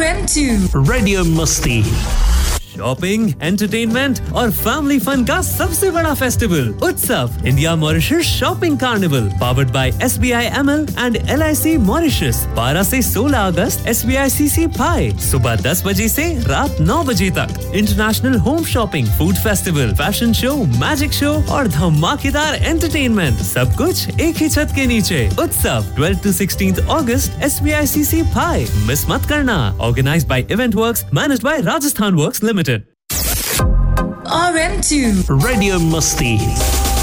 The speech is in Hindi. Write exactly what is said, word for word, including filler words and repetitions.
एम टू रेडियो मस्ती। शॉपिंग, एंटरटेनमेंट और फैमिली फन का सबसे बड़ा फेस्टिवल उत्सव India Mauritius shopping carnival powered by S B I am L and L I C Mauritius बारह से सोलह अगस्त एस बी आई सी सी पाए सुबह दस बजे से रात नौ बजे तक। International home shopping, food festival, fashion show, magic show और धमाकेदार एंटरटेनमेंट, सब कुछ एक ही छत के नीचे। उत्सव twelve to sixteen August S B I सी सी पाए, मिस मत करना। Organised by event works, managed by Rajasthan works limited. R M to radio मस्ती।